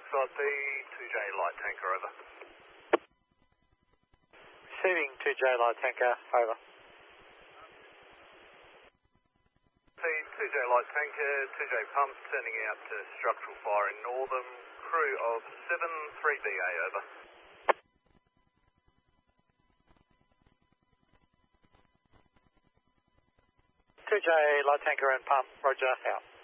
Side B, 2J light tanker, over. Receiving 2J light tanker, over. 2J light tanker, 2J pumps turning out to structural fire in Northam, crew of 7, 3BA, over. Two J light tanker and pump, roger, out.